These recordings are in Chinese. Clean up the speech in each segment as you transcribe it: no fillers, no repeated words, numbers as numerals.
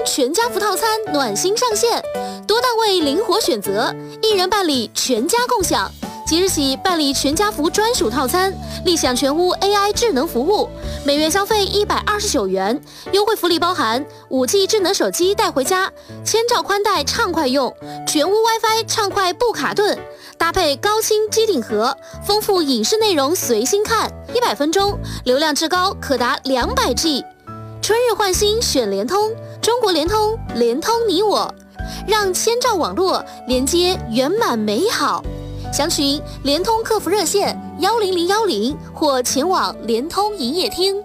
全家福套餐暖心上线，多档位灵活选择，一人办理全家共享。即日起办理全家福专属套餐，立享全屋 AI 智能服务，每月消费129元，优惠福利包含5G 智能手机带回家，1000兆宽带畅快用，全屋 WiFi 畅快不卡顿，搭配高清机顶盒，丰富影视内容随心看，100分钟，流量至高可达200G。春日换新选联通，中国联通，联通你我，让1000兆网络连接圆满美好。详询联通客服热线10010或前往联通营业厅。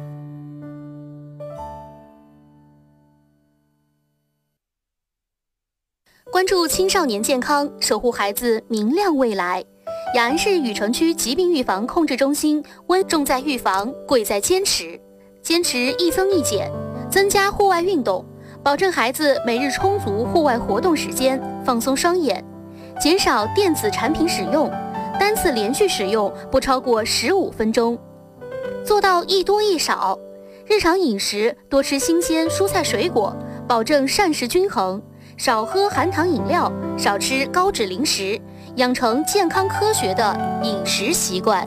关注青少年健康，守护孩子明亮未来。雅安市禹城区疾病预防控制中心重在预防，贵在坚持。坚持一增一减，增加户外运动，保证孩子每日充足户外活动时间，放松双眼。减少电子产品使用，单次连续使用不超过15分钟，做到一多一少。日常饮食多吃新鲜蔬菜水果，保证膳食均衡，少喝含糖饮料，少吃高脂零食，养成健康科学的饮食习惯。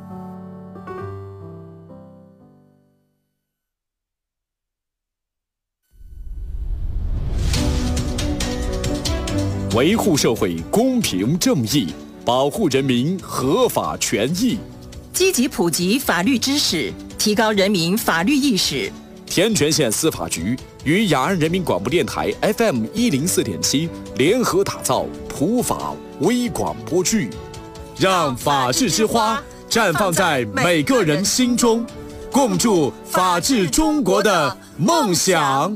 维护社会公平正义，保护人民合法权益， 积极普及法律知识，提高人民法律意识。 天全县司法局与雅安人民广播电台 FM 104.7联合打造普法微广播剧，让法治之花绽放在每个人心中，共筑法治中国的梦想。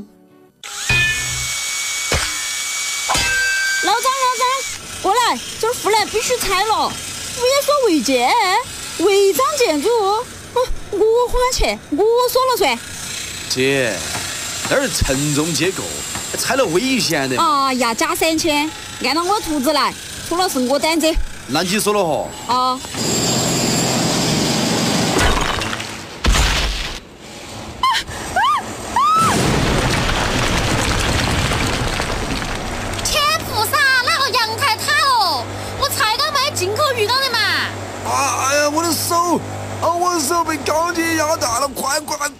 过来，这儿湖南必须拆了！不要说违建，违章建筑，我花钱，我说了算。 姐，那是承重结构，拆了危险的。 哎呀，加3000，按照我图纸来，除了是我担责。 那你说了哈？ 啊。 我的手被钢筋压大了，快！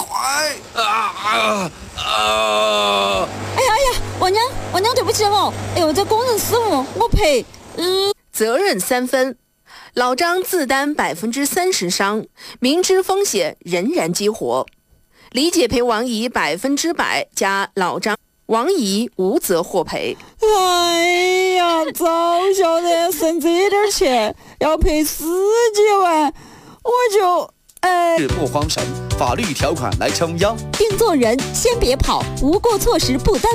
哎呀，王娘，对不起哦。哎呦，这工人失误，我赔。 责任3分，老张自担30%伤，明知风险仍然激活，理解赔王姨100%加老张，王姨无责获赔。 哎呀，早晓得省这点钱要赔10几万，我就不慌神，法律条款来撑腰。 定做人先别跑，无过错时不担